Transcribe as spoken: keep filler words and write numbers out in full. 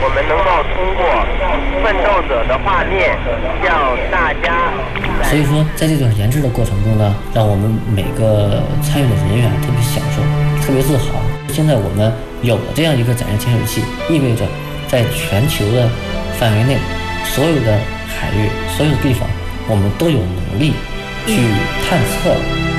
我们能够通过奋斗者的画面，向大家。 所以说，在这种研制的过程中呢，让我们每个参与的人员特别享受，特别自豪。现在我们有了这样一个载人潜水器，意味着在全球的范围内，所有的海域、所有的地方，我们都有能力去探测。